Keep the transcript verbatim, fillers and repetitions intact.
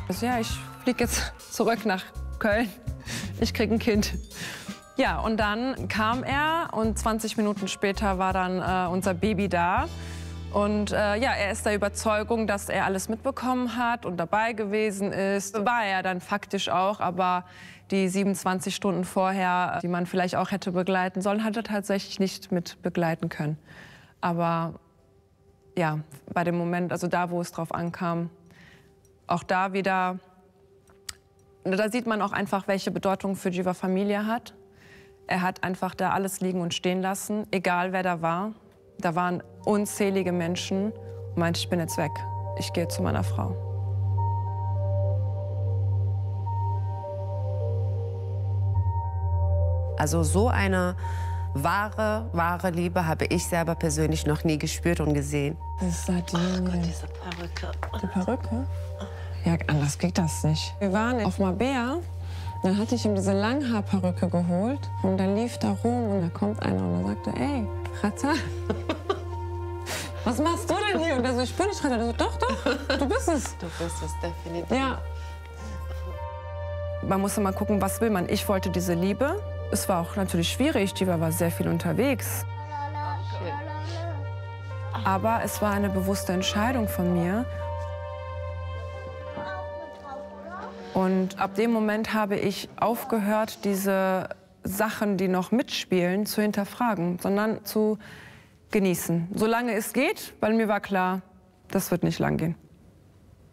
Also, ja, ich fliege jetzt zurück nach Köln. Ich kriege ein Kind. Ja, und dann kam er und zwanzig Minuten später war dann äh, unser Baby da. Und äh, ja, er ist der Überzeugung, dass er alles mitbekommen hat und dabei gewesen ist. War er dann faktisch auch, aber die siebenundzwanzig Stunden vorher, die man vielleicht auch hätte begleiten sollen, hat er tatsächlich nicht mit begleiten können. Aber ja, bei dem Moment, also da, wo es drauf ankam, auch da wieder, da sieht man auch einfach, welche Bedeutung für Giva Familia hat. Er hat einfach da alles liegen und stehen lassen, egal wer da war. Da waren unzählige Menschen und meinte, ich bin jetzt weg. Ich gehe zu meiner Frau. Also so eine wahre, wahre Liebe habe ich selber persönlich noch nie gespürt und gesehen. Das ist Sardinien. Oh Gott, diese Perücke. Die Perücke? Ja, anders geht das nicht. Wir waren auf Marbella, dann hatte ich ihm diese Langhaarperücke geholt und dann lief da rum und da kommt einer und er sagte, ey, Rata, was machst du denn hier? Und er so, ich bin nicht Rata. Er so, doch, doch, du bist es. Du bist es definitiv. Ja. Man muss immer gucken, was will man. Ich wollte diese Liebe. Es war auch natürlich schwierig, Giva war sehr viel unterwegs. Aber es war eine bewusste Entscheidung von mir. Und ab dem Moment habe ich aufgehört, diese Sachen, die noch mitspielen, zu hinterfragen, sondern zu genießen. Solange es geht, weil mir war klar, das wird nicht lang gehen.